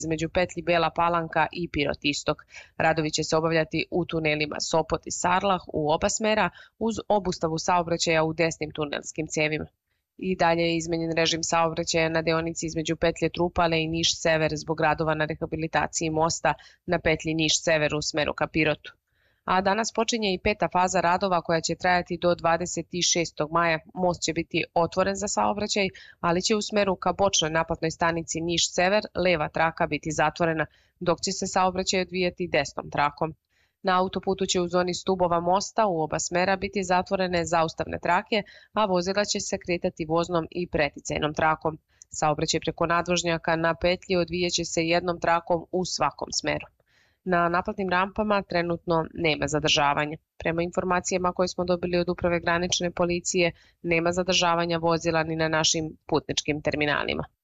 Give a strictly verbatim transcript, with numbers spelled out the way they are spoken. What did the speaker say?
između petlji Bela Palanka i Pirot Istok. Radovi će se obavljati u tunelima Sopot i Sarlah u oba smera uz obustavu saobraćaja u desnim tunelskim cevima. I dalje je izmenjen režim saobraćaja na deonici između petlje Trupale i Niš-Sever zbog radova na rehabilitaciji mosta na petlji Niš-Sever u smeru ka Pirotu. A danas počinje i peta faza radova koja će trajati do dvadeset šestog maja. Most će biti otvoren za saobraćaj, ali će u smeru ka bočnoj naplatnoj stanici Niš-Sever leva traka biti zatvorena, dok će se saobraćaj odvijati desnom trakom. Na autoputu će u zoni stubova mosta u oba smera biti zatvorene zaustavne trake, a vozila će se kretati voznom i preticajnom trakom. Saobraćaj preko nadvožnjaka na petlji odvijeće se jednom trakom u svakom smeru. Na naplatnim rampama trenutno nema zadržavanja. Prema informacijama koje smo dobili od Uprave granične policije, nema zadržavanja vozila ni na našim putničkim terminalima.